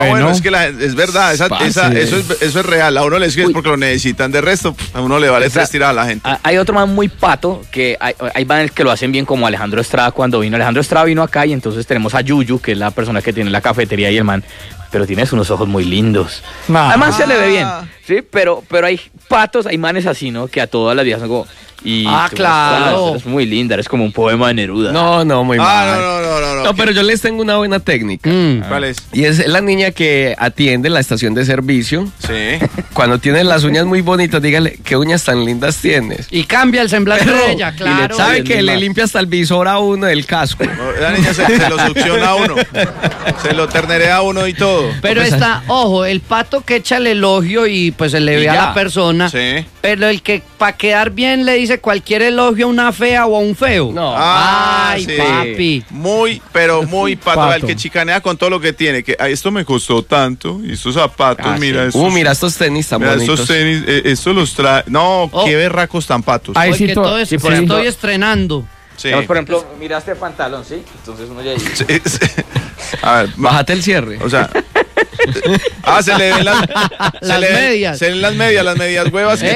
Bueno, es que es verdad, eso es real. A uno le escribe porque lo necesitan. De resto, a uno le vale tres tiradas a la gente. Hay otro man muy pato que hay bands que lo hacen bien, como Alejandro Estrada cuando vino. Alejandro Estrada vino acá y entonces tenemos a Yuyu, que es la persona que tiene la cafetería, y el man, pero tienes unos ojos muy lindos. Además se le ve bien, ¿sí? Pero hay patos, hay manes así, ¿no? Que a todas las días son como... claro. Eres muy linda, eres como un poema de Neruda. No, muy mal. No, pero yo les tengo una buena técnica. ¿Cuál es? Y es la niña que atiende la estación de servicio. Sí. Cuando tienes las uñas muy bonitas, dígale, ¿qué uñas tan lindas tienes? Y cambia el semblante de ella, claro. ¿Sabe que le limpia hasta el visor a uno del casco? La niña se lo succiona a uno. Se lo ternerea a uno y todo. Pero ojo, el pato que echa el elogio y pues se le ve a la persona. Sí. Pero el que para quedar bien le dice cualquier elogio a una fea o a un feo. No. Ay, sí. papi. Pero muy pato. El que chicanea con todo lo que tiene. Que esto me costó tanto. Y estos zapatos, mira. Mira estos tenis tan bonitos. Estos tenis, estos los trae. No, qué berracos tan patos. Ay, sí, estoy estrenando. Sí. Digamos, por ejemplo, mira este pantalón, ¿sí? Entonces uno ya dice... Sí. A ver, bájate el cierre. O sea... se le ven las medias. Se ven las medias huevas que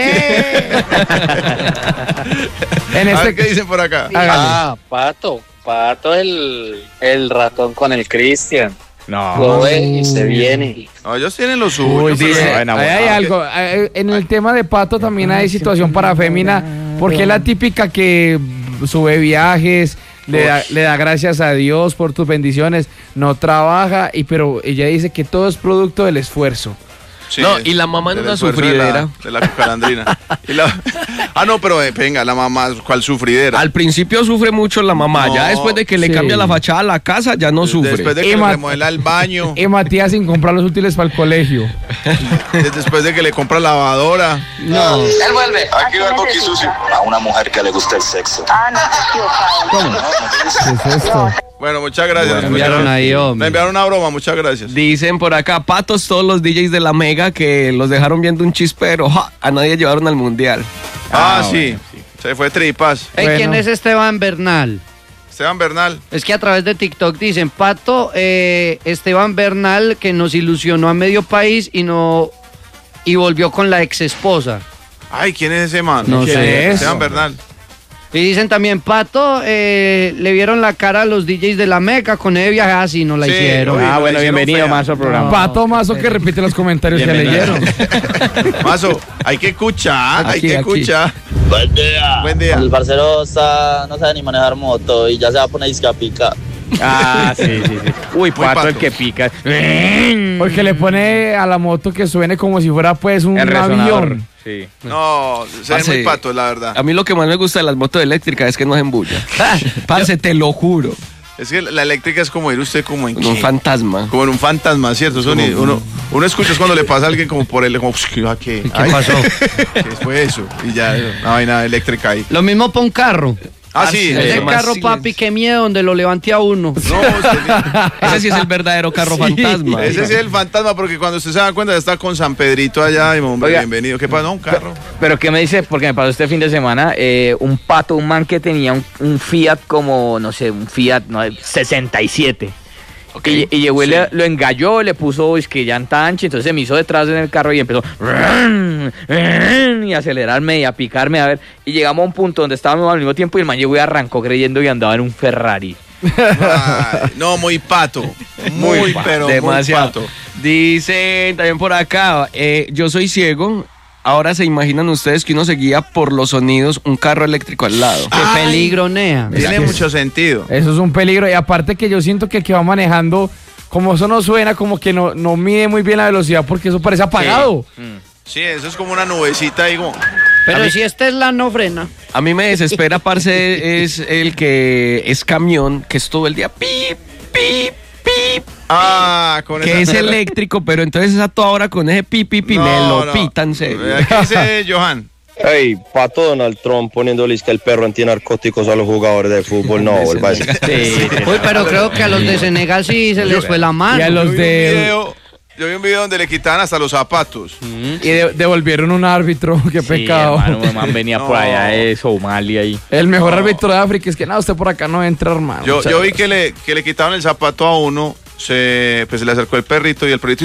tiene. A ver, ¿qué dicen por acá? Pato el ratón con el Cristian. No. Lo ve y se viene. No, ellos tienen lo suyo. Hay algo. En el tema de pato también hay situación para fémina, porque es la típica que sube viajes, le da gracias a Dios por tus bendiciones, no trabaja, pero ella dice que todo es producto del esfuerzo. Sí, y la mamá en una sufridera. De la cucalandrina. No, pero venga, la mamá, ¿cuál sufridera? Al principio sufre mucho la mamá, ya después de que le cambia la fachada a la casa, ya no sufre. Después de que le remodela el baño. Y Matías sin comprar los útiles para el colegio. Después de que le compra lavadora. No. Él vuelve. Aquí va Coqui Sucio. A una mujer que le gusta el sexo. ¿Qué es esto? Bueno, muchas gracias. Me enviaron una broma, muchas gracias. Dicen por acá, patos todos los DJs de la Mega que los dejaron viendo un chispero. A nadie llevaron al mundial. Sí. Se fue tripas. ¿Quién es Esteban Bernal? Esteban Bernal. Es que a través de TikTok dicen, Pato, Esteban Bernal que nos ilusionó a medio país y volvió con la ex esposa. Ay, ¿quién es ese man? No sé. Esteban Bernal. Y dicen también, Pato, le vieron la cara a los DJs de la Meca con ese viaje así, no la hicieron. Bueno, bienvenido, Mazo, al programa. Pato Mazo que repite los comentarios que leyeron. Mazo, hay que escuchar, escuchar. Buen día. El parcero no sabe ni manejar moto y ya se va a poner disque a picar. Sí. Uy, pato el que pica. Porque le pone a la moto que suene como si fuera pues un avión. Sí. No, se ve muy pato, la verdad. A mí lo que más me gusta de las motos eléctricas es que no se embulla. Parce, te lo juro. Es que la eléctrica es como ir usted como en un fantasma. Como en un fantasma, ¿cierto? Uno escucha es cuando le pasa a alguien como por él, como, ¿qué pasó? ¿Qué fue eso? Y ya, una vaina eléctrica ahí. Lo mismo para un carro. Sí. Ese carro, papi, qué miedo, donde lo levante a uno. No, ese sí es el verdadero carro fantasma. Ese sí es el fantasma, porque cuando usted se da cuenta ya está con San Pedrito allá y hombre, bienvenido. ¿Qué pasó? Un carro. Pero ¿qué me dice? Porque me pasó este fin de semana, un man que tenía un Fiat como, no sé, un Fiat 67. Okay. Y llegó y lo engalló, le puso llanta ancha, entonces se me hizo detrás en el carro y empezó y a acelerarme y a picarme, a ver. Y llegamos a un punto donde estábamos al mismo tiempo y el man llegó y arrancó creyendo que andaba en un Ferrari. No, muy pato. Muy pero demasiado. Muy pato. Dicen también por acá, yo soy ciego. Ahora se imaginan ustedes que uno se guía por los sonidos, un carro eléctrico al lado. ¡Qué peligro, Nea! Tiene mucho sentido. Eso es un peligro. Y aparte que yo siento que el que va manejando, como eso no suena, como que no mide muy bien la velocidad porque eso parece apagado. Sí, eso es como una nubecita ahí como... Pero si es Tesla, no frena. A mí me desespera, parce, es el que es camión, que es todo el día pip, pip, pip. Con que es eléctrico, pero entonces a toda hora con ese pipi me lo pitan, serio. ¿Qué dice Johan? Hey, Pato Donald Trump poniendo lista el perro antinarcóticos a los jugadores de fútbol, no, vuelva a decir. Uy, pero creo que a los de Senegal sí se les fue la mano. Y a los Yo vi un video donde le quitaban hasta los zapatos. Y devolvieron un árbitro, qué pecado. Hermano, man venía por allá de Somalia ahí. El mejor árbitro de África es que usted por acá no entra, hermano. Yo vi que le quitaban el zapato a uno se le acercó el perrito y el perrito